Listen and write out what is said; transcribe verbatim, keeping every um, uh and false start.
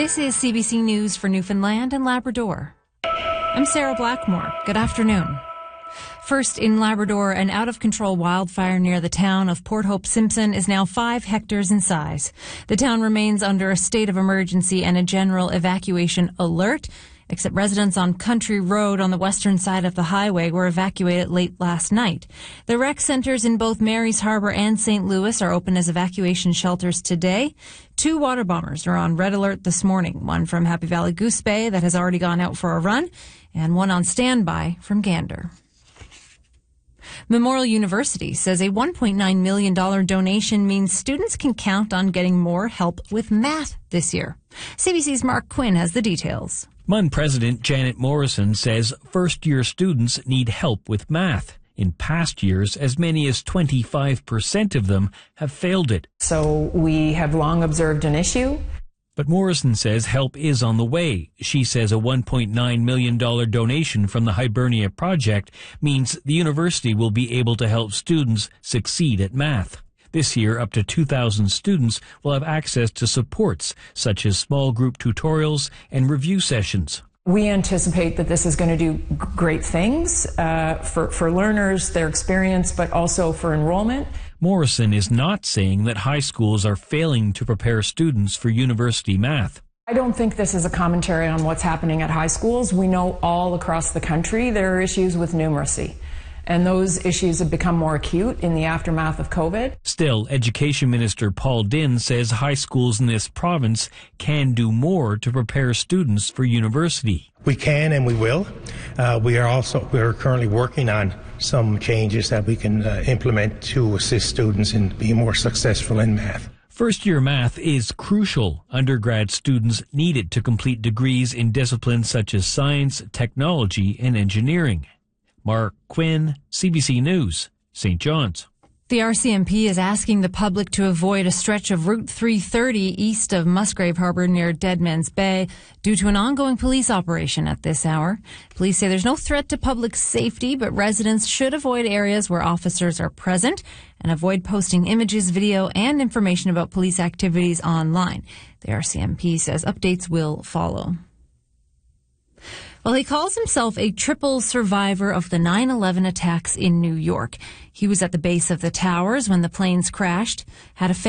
This is C B C News for Newfoundland and Labrador. I'm Sarah Blackmore. Good afternoon. First, in Labrador, an out-of-control wildfire near the town of Port Hope Simpson is now five hectares in size. The town remains under a state of emergency and a general evacuation alert, except residents on Country Road on the western side of the highway were evacuated late last night. The rec centers in both Mary's Harbor and Saint Louis are open as evacuation shelters today. Two water bombers are on red alert this morning, one from Happy Valley Goose Bay that has already gone out for a run, and one on standby from Gander. Memorial University says a one point nine million dollars donation means students can count on getting more help with math this year. C B C's Mark Quinn has the details. M U N President Janet Morrison says first-year students need help with math. In past years, as many as twenty-five percent of them have failed it. So we have long observed an issue. But Morrison says help is on the way. She says a one point nine million dollars donation from the Hibernia Project means the university will be able to help students succeed at math. This year, up to two thousand students will have access to supports such as small group tutorials and review sessions. We anticipate that this is going to do great things uh, for, for learners, their experience, but also for enrollment. Morrison is not saying that high schools are failing to prepare students for university math. I don't think this is a commentary on what's happening at high schools. We know all across the country there are issues with numeracy, and those issues have become more acute in the aftermath of COVID. Still, Education Minister Paul Dinn says high schools in this province can do more to prepare students for university. We can and we will. Uh, we are also we are currently working on some changes that we can uh, implement to assist students in being more successful in math. First-year math is crucial. Undergrad students need it to complete degrees in disciplines such as science, technology, and engineering. Mark Quinn, C B C News, Saint John's. The R C M P is asking the public to avoid a stretch of Route three thirty east of Musgrave Harbour near Deadman's Bay due to an ongoing police operation at this hour. Police say there's no threat to public safety, but residents should avoid areas where officers are present and avoid posting images, video, and information about police activities online. The R C M P says updates will follow. Well, he calls himself a triple survivor of the nine eleven attacks in New York. He was at the base of the towers when the planes crashed, had a